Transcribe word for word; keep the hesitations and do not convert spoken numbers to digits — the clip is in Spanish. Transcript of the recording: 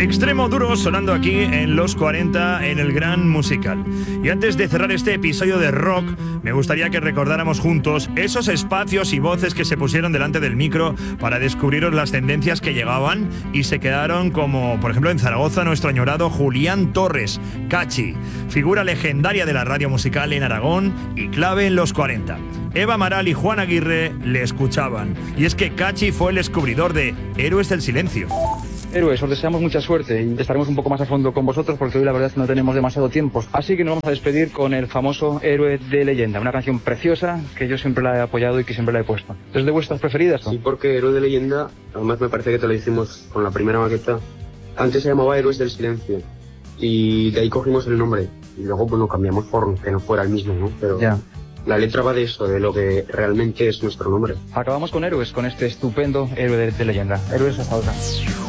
Extremo Duro sonando aquí en los cuarenta en el Gran Musical. Y antes de cerrar este episodio de rock, me gustaría que recordáramos juntos esos espacios y voces que se pusieron delante del micro para descubriros las tendencias que llegaban y se quedaron, como por ejemplo en Zaragoza, nuestro añorado Julián Torres, Cachi, figura legendaria de la radio musical en Aragón y clave en los cuarenta. Eva Amaral y Juan Aguirre le escuchaban, y es que Cachi fue el descubridor de Héroes del Silencio. Héroes, os deseamos mucha suerte y estaremos un poco más a fondo con vosotros porque hoy la verdad es que no tenemos demasiado tiempo. Así que nos vamos a despedir con el famoso Héroe de Leyenda, una canción preciosa que yo siempre la he apoyado y que siempre la he puesto. ¿Es de vuestras preferidas? Sí, porque Héroe de Leyenda, además me parece que te lo hicimos con la primera maqueta. Antes se llamaba Héroes del Silencio y de ahí cogimos el nombre y luego pues lo cambiamos por que no fuera el mismo, ¿no? Pero ya. La letra va de eso, de lo que realmente es nuestro nombre. Acabamos con Héroes, con este estupendo Héroe de, de Leyenda. Héroes hasta otra.